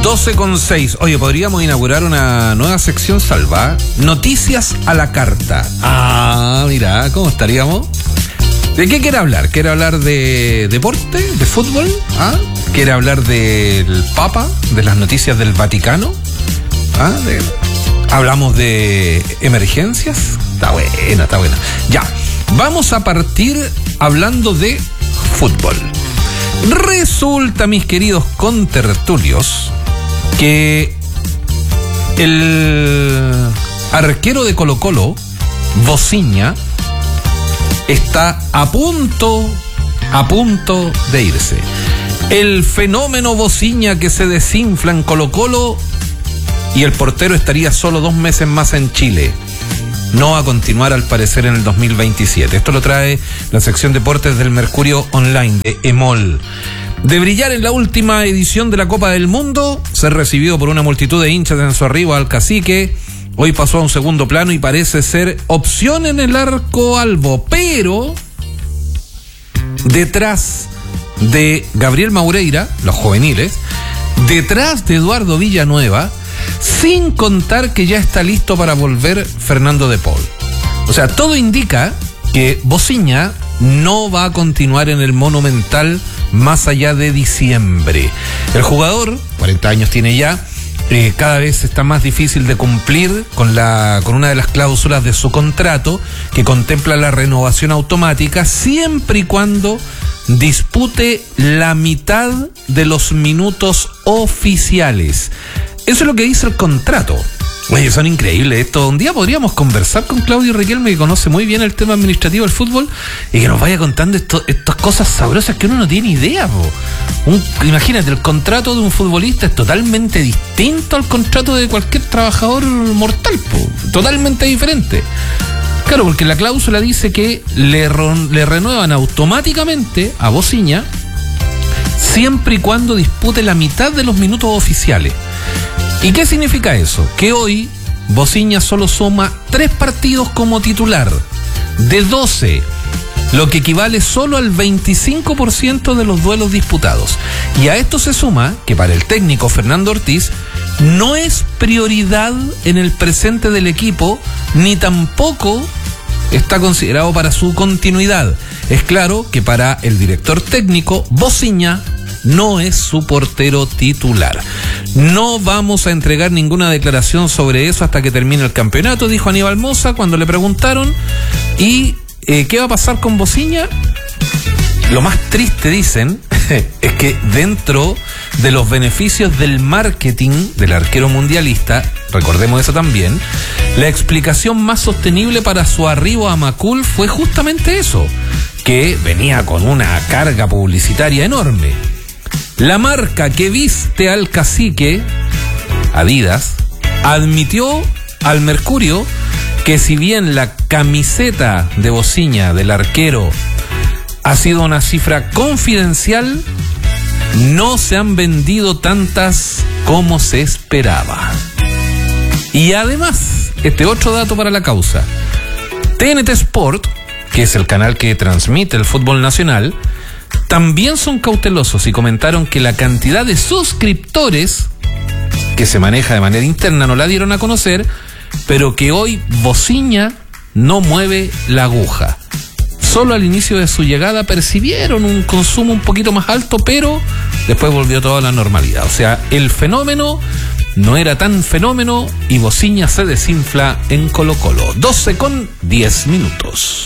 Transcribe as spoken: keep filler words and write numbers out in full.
doce con seis. Oye, podríamos inaugurar una nueva sección salva. Noticias a la carta. Ah, mira, ¿cómo estaríamos? ¿De qué quiere hablar? ¿Quiere hablar de deporte? ¿De fútbol? ¿Ah? ¿Quiere hablar del Papa? ¿De las noticias del Vaticano? ¿Ah? De... ¿Hablamos de emergencias? Está buena, está buena. Ya, vamos a partir hablando de fútbol. Resulta, mis queridos contertulios, que el arquero de Colo-Colo, Bociña, está a punto, a punto de irse. El fenómeno Bociña que se desinfla en Colo-Colo y el portero estaría solo dos meses más en Chile. No va a continuar al parecer en el dos mil veintisiete. Esto lo trae la sección Deportes del Mercurio Online de Emol. De brillar en la última edición de la Copa del Mundo, ser recibido por una multitud de hinchas en su arribo al Cacique, hoy pasó a un segundo plano y parece ser opción en el arco albo. Pero detrás de Gabriel Maureira, los juveniles, detrás de Eduardo Villanueva, sin contar que ya está listo para volver Fernando de Paul. O sea, todo indica que Bociña no va a continuar en el Monumental más allá de diciembre. El jugador, cuarenta años tiene ya, eh, cada vez está más difícil de cumplir con la con una de las cláusulas de su contrato que contempla la renovación automática siempre y cuando dispute la mitad de los minutos oficiales. Eso es lo que dice el contrato. Oye, son increíbles esto. Un día podríamos conversar con Claudio Riquelme, que conoce muy bien el tema administrativo del fútbol, y que nos vaya contando esto, estas cosas sabrosas que uno no tiene idea, po. Un, imagínate, el contrato de un futbolista es totalmente distinto al contrato de cualquier trabajador mortal, po. Totalmente diferente. Claro, porque la cláusula dice que le, le renuevan automáticamente a Bociña siempre y cuando dispute la mitad de los minutos oficiales. ¿Y qué significa eso? Que hoy Bociña solo suma tres partidos como titular de doce, lo que equivale solo al veinticinco por ciento de los duelos disputados. Y a esto se suma que para el técnico Fernando Ortiz no es prioridad en el presente del equipo, ni tampoco está considerado para su continuidad. Es claro que para el director técnico, Bociña no es su portero titular. No vamos a entregar ninguna declaración sobre eso hasta que termine el campeonato, dijo Aníbal Mosa cuando le preguntaron. ¿Y eh, qué va a pasar con Bociña? Lo más triste, dicen, es que dentro de los beneficios del marketing del arquero mundialista, recordemos eso también, la explicación más sostenible para su arribo a Macul fue justamente eso, que venía con una carga publicitaria enorme. La marca que viste al Cacique, Adidas, admitió al Mercurio que si bien la camiseta de Bociña del arquero ha sido una cifra confidencial, no se han vendido tantas como se esperaba. Y además, este otro dato para la causa: T N T Sport, que es el canal que transmite el fútbol nacional, también son cautelosos y comentaron que la cantidad de suscriptores que se maneja de manera interna no la dieron a conocer, pero que hoy Bociña no mueve la aguja. Solo al inicio de su llegada percibieron un consumo un poquito más alto, pero después volvió todo a la normalidad. O sea, el fenómeno no era tan fenómeno y Bociña se desinfla en Colo-Colo. doce con diez minutos.